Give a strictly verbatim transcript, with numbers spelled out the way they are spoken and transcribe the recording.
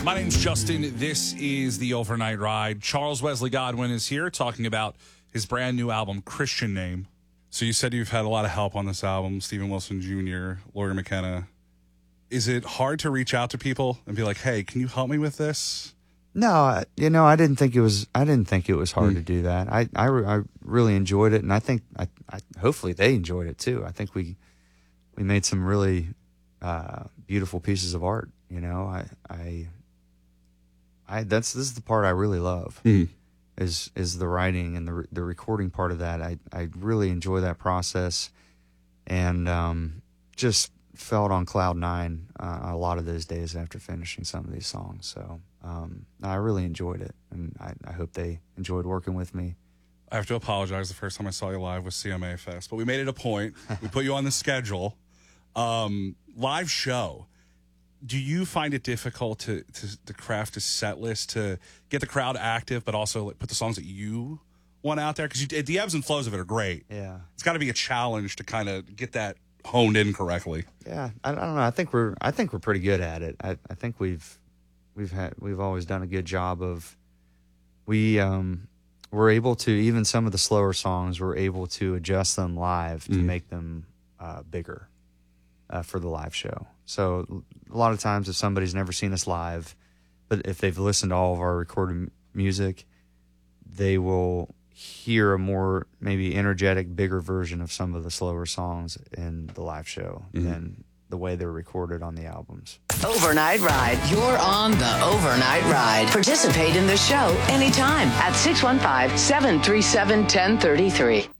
My name's Justin. This is the Overnight Ride. Charles Wesley Godwin is here talking about his brand new album, Christian Name. So you said you've had a lot of help on this album, Stephen Wilson Junior, Lori McKenna. Is it hard to reach out to people and be like, hey, can you help me with this? No, you know, I didn't think it was. I didn't think it was hard mm. to do that. I, I, I really enjoyed it, and I think, I, I hopefully, they enjoyed it too. I think we, we made some really uh, beautiful pieces of art. You know, I, I, I. That's this is the part I really love. Mm. Is is the writing and the the recording part of that. I I really enjoy that process, and um, just felt on cloud nine uh, a lot of those days after finishing some of these songs. So. Um, I really enjoyed it, and I, I hope they enjoyed working with me. I have to apologize. The first time I saw you live was C M A Fest, but we made it a point. We put you on the schedule. Um, live show. Do you find it difficult to, to, to craft a set list to get the crowd active, but also like, put the songs that you want out there? Because the ebbs and flows of it are great. Yeah, it's got to be a challenge to kind of get that honed in correctly. Yeah, I, I don't know. I think we're I think we're pretty good at it. I, I think we've. We've had we've always done a good job of we um, were able to, even some of the slower songs, we're able to adjust them live to mm. make them uh, bigger uh, for the live show. So a lot of times if somebody's never seen us live, but if they've listened to all of our recorded music, they will hear a more maybe energetic, bigger version of some of the slower songs in the live show mm. than the way they're recorded on the albums. Overnight Ride. You're on the Overnight Ride. Participate in the show anytime at six one five, seven three seven, one zero three three.